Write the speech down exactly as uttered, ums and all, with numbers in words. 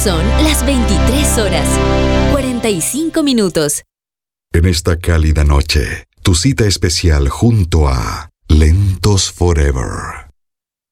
Son las veintitrés horas, cuarenta y cinco minutos. En esta cálida noche, tu cita especial junto a Lentos Forever.